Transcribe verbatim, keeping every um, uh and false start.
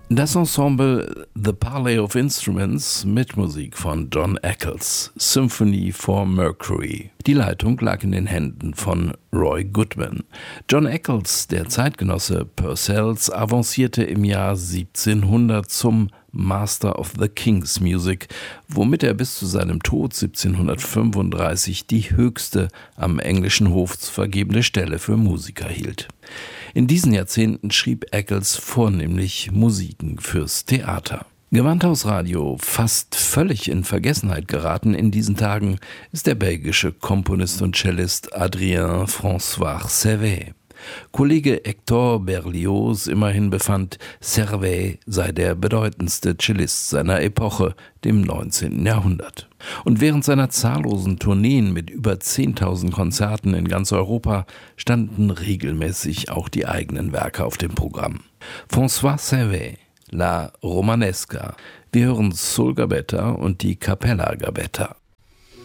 Das Ensemble The Parley of Instruments mit Musik von John Eccles, Symphony for Mercury. Die Leitung lag in den Händen von Roy Goodman. John Eccles, der Zeitgenosse Purcells, avancierte im Jahr siebzehnhundert zum Master of the King's Music, womit er bis zu seinem Tod siebzehnhundertfünfunddreißig die höchste am englischen Hof zu vergebene Stelle für Musiker hielt. In diesen Jahrzehnten schrieb Eccles vornehmlich Musiken fürs Theater. Gewandhausradio, fast völlig in Vergessenheit geraten in diesen Tagen, ist der belgische Komponist und Cellist Adrien François Servais. Kollege Hector Berlioz immerhin befand, Servais sei der bedeutendste Cellist seiner Epoche, dem neunzehnten Jahrhundert. Und während seiner zahllosen Tourneen mit über zehntausend Konzerten in ganz Europa standen regelmäßig auch die eigenen Werke auf dem Programm. François Servais, La Romanesca. Wir hören Soul Gabetta und die Capella Gabetta.